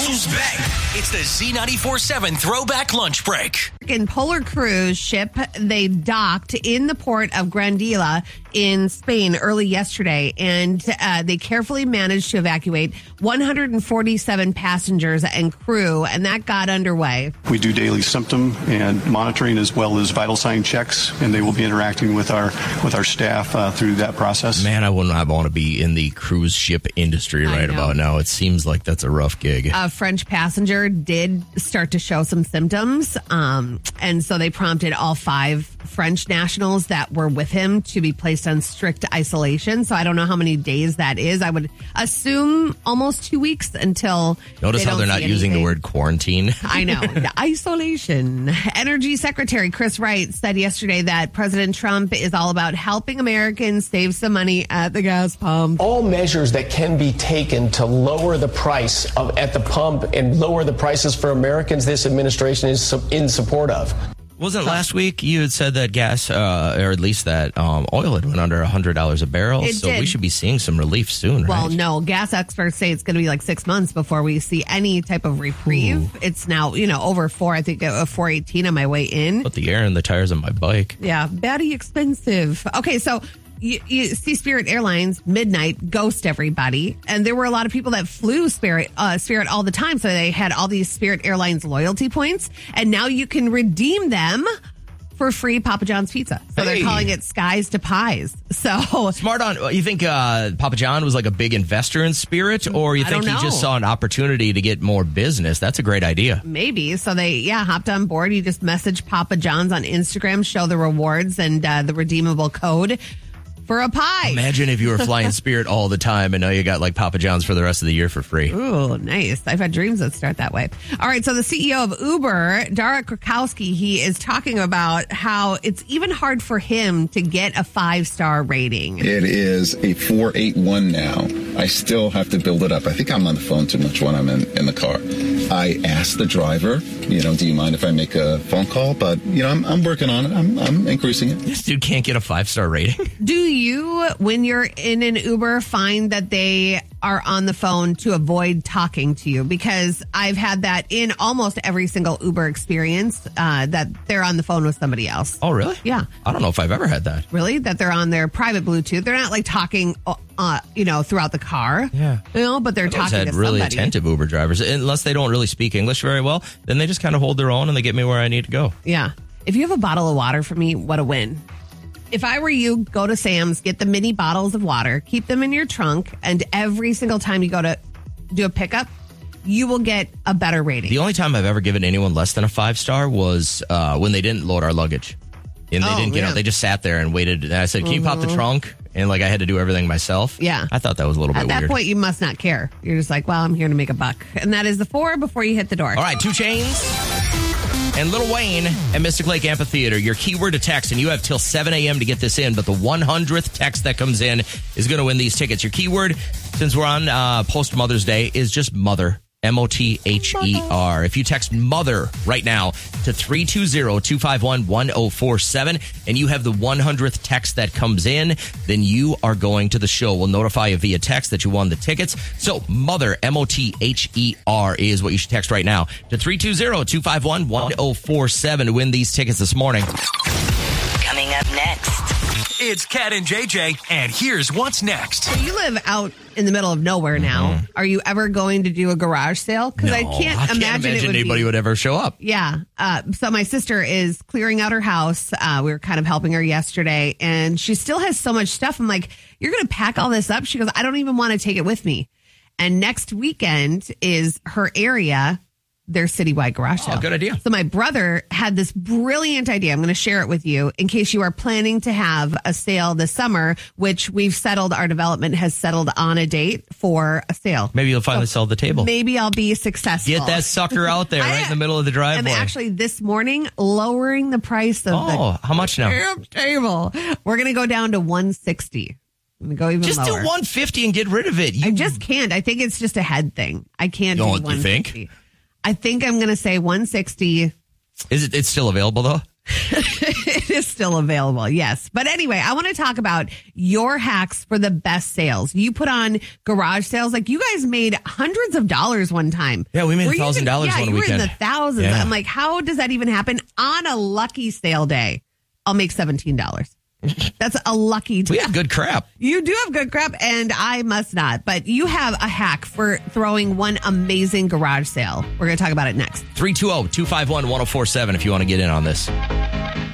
who's back? It's the Z94.7 Throwback Lunch Break. In Polar cruise ship, they docked in the port of Granadilla in Spain early yesterday, and they carefully managed to evacuate 147 passengers and crew, and that got underway. We do daily symptom and monitoring as well as vital sign checks, and they will be interacting with our staff through that process. Man, I would not want to be in the cruise ship industry right about now. It seems like that's a rough gig. A French passenger did start to show some symptoms, and so they prompted all 5 French nationals that were with him to be placed on strict isolation. So I don't know how many days that is. I would assume almost 2 weeks until. Notice how they're not using the word quarantine. I know. The isolation. Energy Secretary Chris Wright said yesterday that President Trump is all about helping Americans save some money at the gas pump. All measures that can be taken to lower the price at the pump and lower the prices for Americans, this administration is in support of. Wasn't last week you had said that gas, or at least that oil had went under $100 a barrel? So we should be seeing some relief soon, right? Well, no. Gas experts say it's going to be like 6 months before we see any type of reprieve. Ooh. It's now, over 4, I think 418 on my way in. Put the air in the tires of my bike. Yeah, very expensive. Okay, so you see Spirit Airlines midnight ghost everybody, and there were a lot of people that flew Spirit all the time, so they had all these Spirit Airlines loyalty points, and now you can redeem them for free Papa John's pizza. So they're calling it Skies to Pies. So smart on. You think Papa John was like a big investor in Spirit, or you think he just saw an opportunity to get more business? That's a great idea. Maybe. So they hopped on board. You just message Papa John's on Instagram, show the rewards and the redeemable code for a pie. Imagine if you were flying Spirit all the time and now you got like Papa John's for the rest of the year for free. Ooh, nice. I've had dreams that start that way. All right, so the CEO of Uber, Dara Krakowski, he is talking about how it's even hard for him to get a 5-star rating. It is a 4.81 now. I still have to build it up. I think I'm on the phone too much when I'm in the car. I asked the driver, do you mind if I make a phone call? But, I'm working on it. I'm increasing it. This dude can't get a 5-star rating? Do you, when you're in an Uber, find that they are on the phone to avoid talking to you? Because I've had that in almost every single Uber experience, that they're on the phone with somebody else. Oh, really? Yeah. I don't know if I've ever had that. Really? That they're on their private Bluetooth. They're not like talking, throughout the car. Yeah. But they're talking to somebody. Really attentive Uber drivers. Unless they don't really speak English very well, then they just kind of hold their own and they get me where I need to go. Yeah. If you have a bottle of water for me, what a win. If I were you, go to Sam's, get the mini bottles of water, keep them in your trunk, and every single time you go to do a pickup, you will get a better rating. The only time I've ever given anyone less than a 5-star was when they didn't load our luggage. And they didn't get out. They just sat there and waited. And I said, can you pop the trunk? And I had to do everything myself. Yeah. I thought that was a little bit weird. At that point, you must not care. You're just like, well, I'm here to make a buck. And that is the 4 before you hit the door. All right, 2 Chainz and Lil Wayne at Mystic Lake Amphitheater. Your keyword to text, and you have till 7 a.m. to get this in, but the 100th text that comes in is going to win these tickets. Your keyword, since we're on post-Mother's Day, is just mother. M-O-T-H-E-R. If you text mother right now to 320-251-1047 and you have the 100th text that comes in, then you are going to the show. We'll notify you via text that you won the tickets. So mother, M-O-T-H-E-R is what you should text right now to 320-251-1047 to win these tickets this morning. Coming up next, it's Kat and JJ, and here's what's next. So you live out in the middle of nowhere now. Mm-hmm. Are you ever going to do a garage sale? Because no, I can't imagine anybody would ever show up. Yeah. So my sister is clearing out her house. We were kind of helping her yesterday, and she still has so much stuff. I'm like, you're going to pack all this up? She goes, I don't even want to take it with me. And next weekend is her area, their citywide garage sale. Oh, good idea. So my brother had this brilliant idea. I'm going to share it with you in case you are planning to have a sale this summer, which we've settled. Our development has settled on a date for a sale. Maybe you'll finally sell the table. Maybe I'll be successful. Get that sucker out there right in the middle of the driveway. I'm actually this morning lowering the price of the how much now? Table. We're going to go down to $160. I'm going to go even just lower. Do $150 and get rid of it. I just can't. I think it's just a head thing. I can't do $150. You think? I think I'm going to say $160. Is it's still available though? It is still available, yes. But anyway, I want to talk about your hacks for the best sales. You put on garage sales. Like, you guys made hundreds of dollars one time. Yeah, we made $1,000 one you were weekend. in the thousands. Yeah. I'm like, how does that even happen? On a lucky sale day, I'll make $17. That's a lucky We have good crap. You do have good crap, and I must not. But you have a hack for throwing one amazing garage sale. We're going to talk about it next. 320-251-1047 if you want to get in on this.